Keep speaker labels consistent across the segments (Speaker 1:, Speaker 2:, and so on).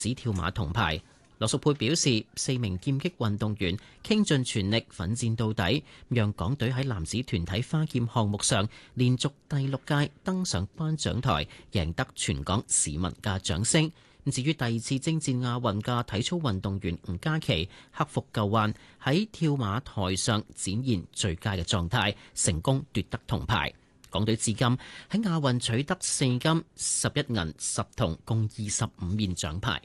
Speaker 1: 子跳馬銅牌。羅淑佩表示，4名劍擊運動員傾盡全力奮戰到底，讓港隊喺男子團體花劍項目上連續第6屆登上頒獎台，贏得全港市民嘅掌聲。至於第2次征戰亞運嘅體操運動員吳嘉琪，克服舊患喺跳馬台上展現最佳嘅狀態，成功奪得銅牌。港隊至今喺亞運取得4金、11銀、10銅，共25面獎牌。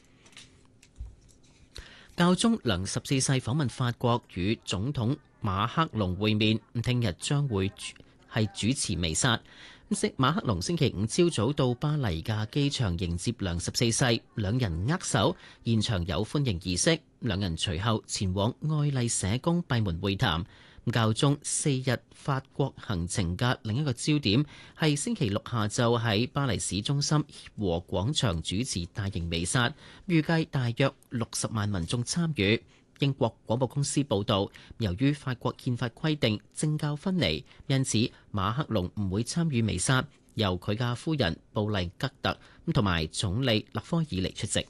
Speaker 1: 教宗良14世訪問法國，與總統馬克龍會面，聽日將會係主持彌撒。馬克龍星期5朝早到巴黎嘅機場迎接良14世，兩人握手，現場有歡迎儀式。兩人隨後前往愛麗舍宮閉門會談。教宗4日法國行程嘅另一個焦點係星期6下晝喺巴黎市中心協和廣場主持大型彌撒，預計大約60萬民眾參與。英國廣播公司報導，由於法國憲法規定政教分離，因此馬克龍唔會參與彌撒，由佢嘅夫人布麗吉特同埋總理勒科爾尼出席。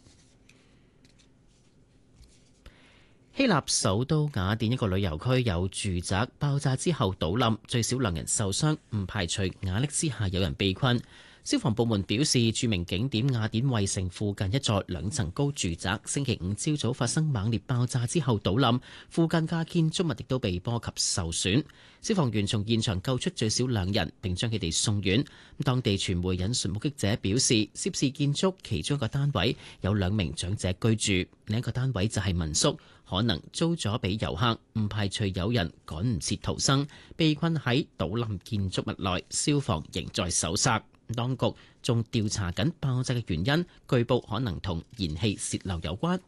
Speaker 1: 希臘首都雅典一個旅遊區有住宅爆炸之後倒冧，最少2人受傷，唔排除瓦礫之下有人被困。消防部門表示，著名景點雅典衛城附近一座2層高住宅星期5朝早發生猛烈爆炸之後倒冧，附近嘅建築物亦都被波及受損。消防員從現場救出最少2人，並將佢哋送院。當地傳媒引述目擊者表示，涉事建築其中一個單位有2名長者居住，另一個單位就係民宿，可能租咗俾遊客，唔排除有人趕唔切逃生，被困喺倒冧建築物內。消防仍在搜查。當局仲調查緊爆炸嘅原因，據報可能同燃氣洩漏有關。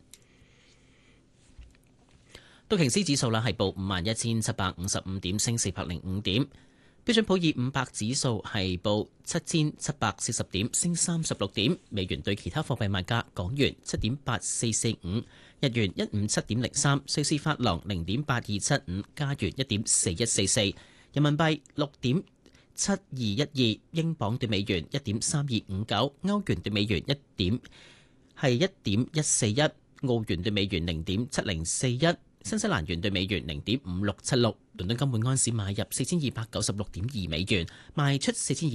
Speaker 1: 道瓊斯指數係報51,755點，升405點。標準普爾500指數係報7,740點，升36點。美元對其他貨幣賣價：港元7.8445，日元157.03，瑞士法郎0.8275，加元1.4144，人民幣6.7212，英鎊對美元1.3259，歐元對美元1.141，澳元對美元0.7041，新西蘭元對美元0.5676。倫敦金每安士買入4296.2美元，賣出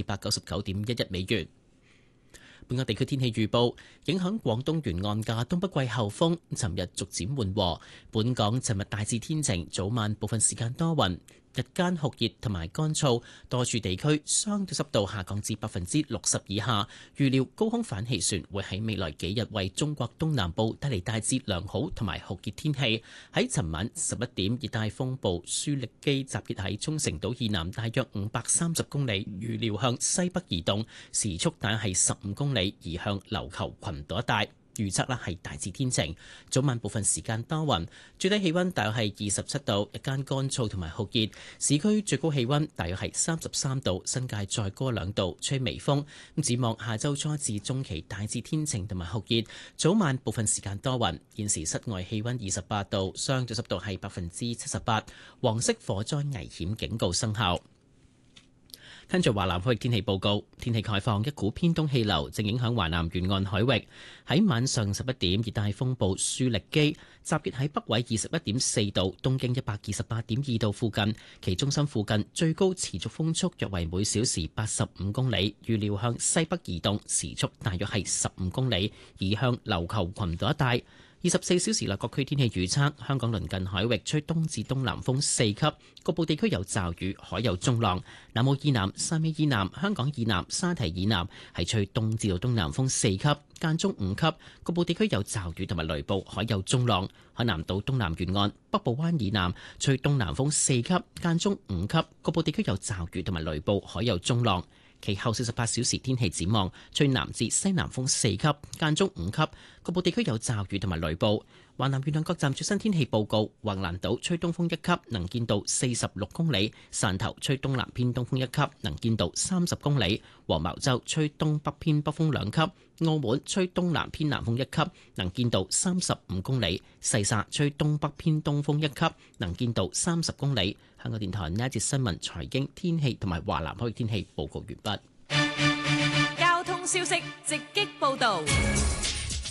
Speaker 1: 4299.11美元。本港地區天氣預報，影響廣東沿岸嘅東北季候風，尋日逐漸緩和。本港尋日大致天晴，早晚部分時間多雲，日間酷熱同埋乾燥，多處地區相對濕度下降至60%以下。預料高空反氣旋會喺未來幾日為中國東南部帶嚟大致良好同埋酷熱天氣。喺尋晚11點，熱帶風暴舒力基集結喺沖繩島以南大約530公里，預料向西北移動，時速大約係15公里，移向琉球群島一帶。預測係大致天晴，早晚部分時間多雲，最低氣溫大約係27度，日間乾燥同埋酷熱，市區最高氣溫大約係33度，新界再高2度，吹微風。展望下周初至中期大致天晴同埋酷熱，早晚部分時間多雲。現時室外氣溫28度，相對濕度係78%，黃色火災危險警告生效。跟住華南海域天氣報告，天氣概況，一股偏東氣流正影響華南沿岸海域。喺晚上11點，熱帶風暴舒力基集結喺北緯21.4度、東經128.2度附近，其中心附近最高持續風速約為每小時85公里，預料向西北移動，時速大約係15公里，移向琉球群島一帶。24小時內各區天氣預測：香港鄰近海域吹東至東南風4級，局部地區有驟雨，海有中浪。南澳以南、汕尾以南、香港以南、沙堤以南係吹東至到東南風4級，間中5級，局部地區有驟雨同埋雷暴，海有中浪。海南島東南沿岸、北部灣以南吹東南風4級，間中5級，局部地區有驟雨同埋雷暴，海有中浪。其後48小時天氣展望，吹南至西南風4級，間中5級，局部地區有驟雨同埋雷暴。華南沿岸各站最新天氣報告：橫瀾島吹東風1級，能見度46公里；汕頭吹東南偏東風1級，能見度30公里；黃茅洲吹東北偏北風2級；澳門吹東南偏南風1級，能見度35公里；西沙吹東北偏東風1級，能見度30公里。香港電台呢一節新聞、財經、天氣同埋華南海域天氣報告完畢。
Speaker 2: 交通消息直擊報導。